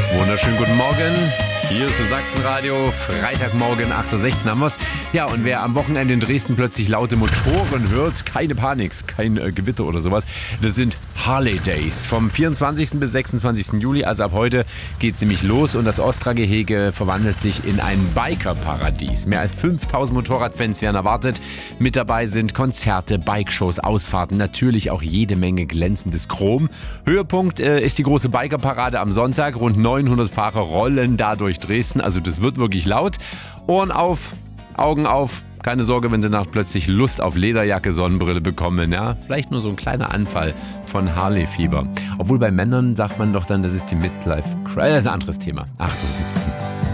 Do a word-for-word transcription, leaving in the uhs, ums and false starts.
Wunderschönen guten Morgen. Hier ist das Sachsenradio. Freitagmorgen acht Uhr sechzehn haben wir's. Ja, und wer am Wochenende in Dresden plötzlich laute Motoren hört, keine Panik, kein äh, Gewitter oder sowas. Das sind Harley Days. Vom vierundzwanzigsten bis sechsundzwanzigsten Juli, also ab heute, geht's nämlich los. Und das Ostra-Gehege verwandelt sich in ein Biker-Paradies. Mehr als fünftausend Motorradfans werden erwartet. Mit dabei sind Konzerte, Bikeshows, Ausfahrten, natürlich auch jede Menge glänzendes Chrom. Höhepunkt äh, ist die große Biker-Parade am Sonntag. Rund neunhundert Fahrer rollen da durch Dresden. Also das wird wirklich laut. Ohren auf, Augen auf. Keine Sorge, wenn Sie nach plötzlich Lust auf Lederjacke, Sonnenbrille bekommen. Ja, vielleicht nur so ein kleiner Anfall von Harley-Fieber. Obwohl bei Männern sagt man doch dann, das ist die Midlife-Crisis. Das ist ein anderes Thema. acht Uhr siebzehn.